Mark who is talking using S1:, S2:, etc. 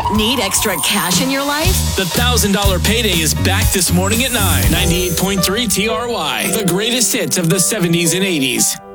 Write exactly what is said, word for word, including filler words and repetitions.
S1: Need extra cash in your life?
S2: The one thousand dollars Payday is back this morning at nine. ninety-eight point three T R Y. The greatest hits of the seventies and eighties.